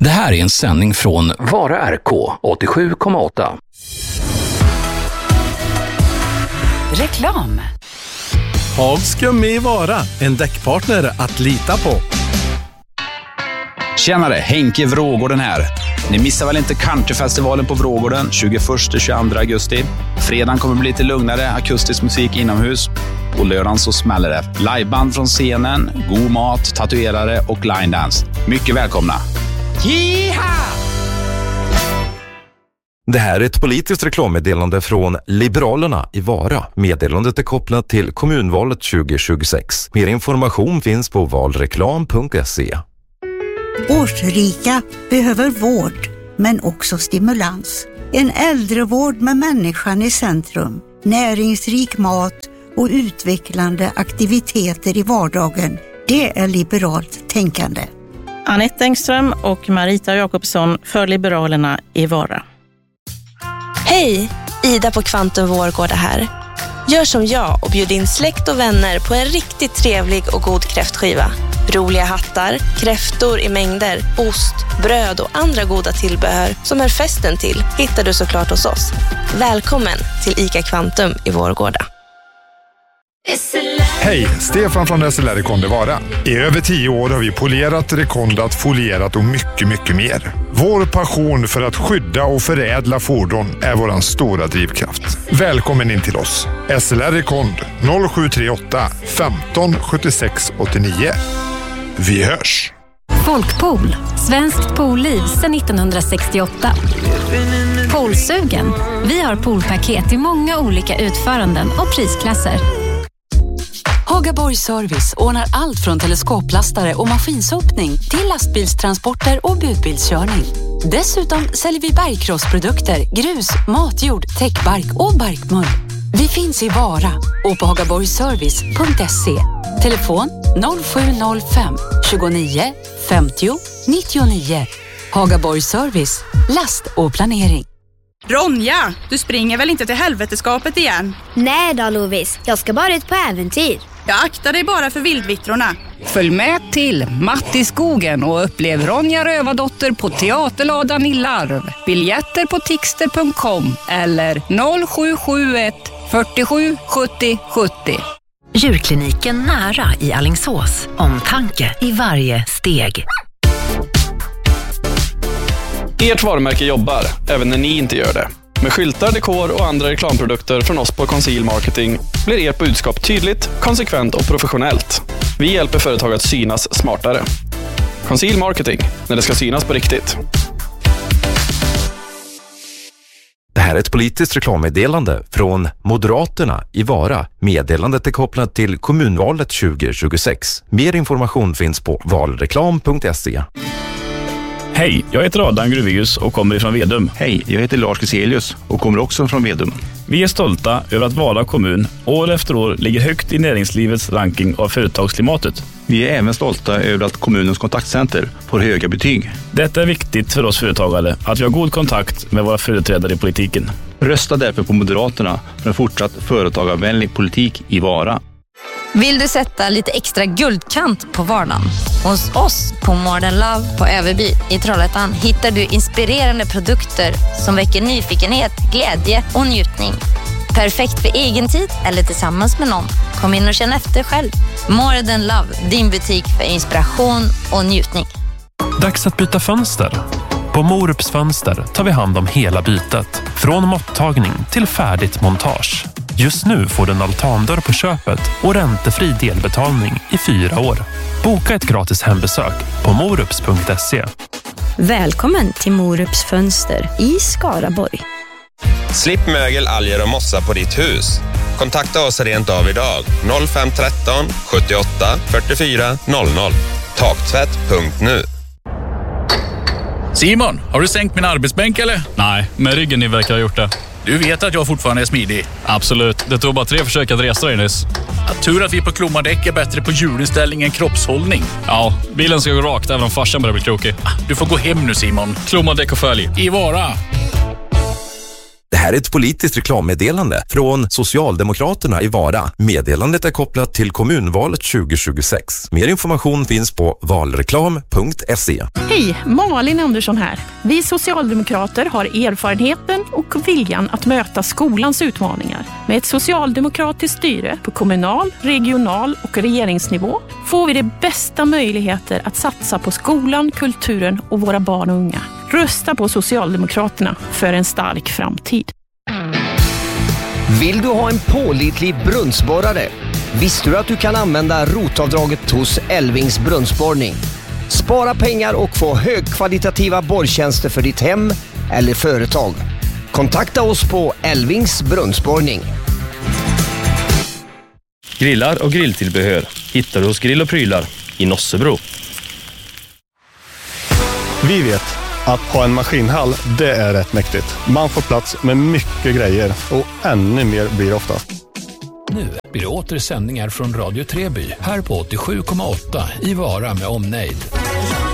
Det här är en sändning från Vara RK 87,8. Reklam. Hagska med Vara, en däckpartner att lita på. Tjenare, Henke Vrågården här. Ni missar väl inte Countryfestivalen på Vrågården 21-22 augusti. Fredagen kommer bli lite lugnare akustisk musik inomhus. På lördagen så smäller det. Liveband från scenen, god mat, tatuerare och line dance. Mycket välkomna. Jiha! Det här är ett politiskt reklammeddelande från Liberalerna i Vara. Meddelandet är kopplat till kommunvalet 2026. Mer information finns på valreklam.se. Årsrika behöver vård, men också stimulans. En äldrevård med människan i centrum, näringsrik mat och utvecklande aktiviteter i vardagen. Det är liberalt tänkande. Anette Engström och Marita Jakobsson för Liberalerna i Vara. Hej, Ida på Kvantum Vårgårda här. Gör som jag och bjud in släkt och vänner på en riktigt trevlig och god kräftskiva. Roliga hattar, kräftor i mängder, ost, bröd och andra goda tillbehör som hör festen till hittar du såklart hos oss. Välkommen till ICA Kvantum i Vårgårda. Hej, Stefan från SLR Rekonde Vara. I över 10 år har vi polerat, rekondat, folierat och mycket mer. Vår passion för att skydda och förädla fordon är våran stora drivkraft. Välkommen in till oss. SLR Rekond 0738 15 76 89. Vi hörs! Folkpool, svenskt poolliv sedan 1968. Poolsugen. Vi har poolpaket i många olika utföranden och prisklasser. Hagaborg Service ordnar allt från teleskoplastare och maskinsopning till lastbilstransporter och budbilskörning. Dessutom säljer vi bergkrossprodukter, grus, matjord, täckbark och barkmull. Vi finns i Vara och på hagaborgservice.se. Telefon 0705 29 50 99. Hagaborg Service, last och planering. Ronja, du springer väl inte till helveteskapet igen? Nej då, Lovis. Jag ska bara ut på äventyr. Jag aktar dig bara för vildvittrorna. Följ med till Mattiskogen och upplev Ronja Rövardotter på Teaterladan i Larv. Biljetter på tixter.com eller 0771 47 70 70. Djurkliniken nära i Alingsås. Omtanke i varje steg. Ert varumärke jobbar, även när ni inte gör det. Med skyltar, dekor och andra reklamprodukter från oss på Conceal Marketing blir ert budskap tydligt, konsekvent och professionellt. Vi hjälper företag att synas smartare. Conceal Marketing, när det ska synas på riktigt. Det här är ett politiskt reklammeddelande från Moderaterna i Vara. Meddelandet är kopplat till kommunvalet 2026. Mer information finns på valreklam.se. Hej, jag heter Adam Gruvius och kommer ifrån Vedum. Hej, jag heter Lars Giselius och kommer också från Vedum. Vi är stolta över att Vara kommun år efter år ligger högt i näringslivets ranking av företagsklimatet. Vi är även stolta över att kommunens kontaktcenter får höga betyg. Detta är viktigt för oss företagare, att vi har god kontakt med våra företrädare i politiken. Rösta därför på Moderaterna för en fortsatt företagarvänlig politik i Vara. Vill du sätta lite extra guldkant på vardagen? Hos oss på Modern Love på Överby i Trollhättan hittar du inspirerande produkter som väcker nyfikenhet, glädje och njutning. Perfekt för egen tid eller tillsammans med någon. Kom in och känn efter själv. Modern Love, din butik för inspiration och njutning. Dags att byta fönster. På Morups fönster tar vi hand om hela bytet. Från måttagning till färdigt montage. Just nu får du en altandörr på köpet och räntefri delbetalning i 4 år. Boka ett gratis hembesök på morups.se. Välkommen till Morups fönster i Skaraborg. Slipp mögel, alger och mossa på ditt hus. Kontakta oss rent av idag. 0513 78 44 00. Taktvätt.nu. Simon, har du sänkt min arbetsbänk eller? Nej, men ryggen ni verkar ha gjort det. Du vet att jag fortfarande är smidig. Absolut, det tog bara 3 försök att resa dig nyss. Tur att vi på Klommardäck är bättre på hjulinställning än kroppshållning. Ja, bilen ska gå rakt även om farsan börjar bli krokig. Du får gå hem nu Simon. Klommardäck och följ. I Vara. Det här här är ett politiskt reklammeddelande från Socialdemokraterna i Vara. Meddelandet är kopplat till kommunvalet 2026. Mer information finns på valreklam.se. Hej, Malin Andersson här. Vi socialdemokrater har erfarenheten och viljan att möta skolans utmaningar. Med ett socialdemokratiskt styre på kommunal, regional och regeringsnivå får vi de bästa möjligheter att satsa på skolan, kulturen och våra barn och unga. Rösta på Socialdemokraterna för en stark framtid. Vill du ha en pålitlig brunnsborrare? Visste du att du kan använda rotavdraget hos Elvings brunnsborrning? Spara pengar och få högkvalitativa borrtjänster för ditt hem eller företag. Kontakta oss på Elvings brunnsborrning. Grillar och grilltillbehör hittar du hos Grill och Prylar i Nossebro. Vi vet att ha en maskinhall, det är rätt mäktigt. Man får plats med mycket grejer och ännu mer blir ofta. Nu blir det åter sändningar från Radio Treby här på 87,8 i Vara med omnejd.